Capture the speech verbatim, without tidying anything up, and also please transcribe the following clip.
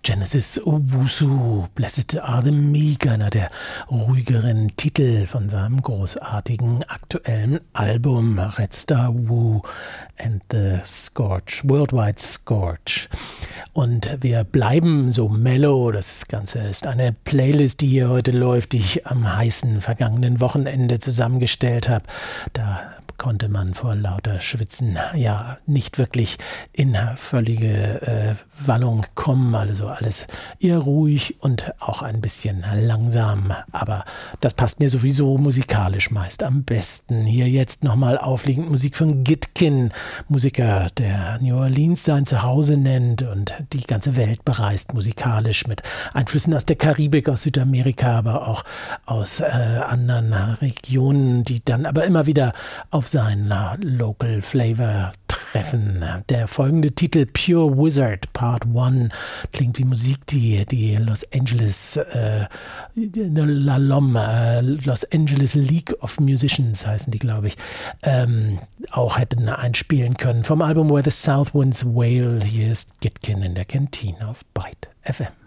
Genesis Owusu, Blessed Are the Meek, einer der ruhigeren Titel von seinem großartigen aktuellen Album Red Star Woo and the Scorch, Worldwide Scorch. Und wir bleiben so mellow, das Ganze ist eine Playlist, die hier heute läuft, die ich am heißen vergangenen Wochenende zusammengestellt habe. Da konnte man vor lauter Schwitzen ja nicht wirklich in völlige äh, Wallung kommen, also alles eher ruhig und auch ein bisschen langsam, aber das passt mir sowieso musikalisch meist am besten. Hier jetzt nochmal aufliegend Musik von Gitkin, Musiker, der New Orleans sein Zuhause nennt und die ganze Welt bereist musikalisch mit Einflüssen aus der Karibik, aus Südamerika, aber auch aus äh, anderen Regionen, die dann aber immer wieder auf sein Local Flavor treffen. Der folgende Titel Pure Wizard Part eins klingt wie Musik, die die Los Angeles äh, La L O M, äh, Los Angeles League of Musicians heißen die, glaube ich, ähm, auch hätten einspielen können. Vom Album Where the South Winds Wail, hier ist Gitkin in der Kantine auf Byte F M.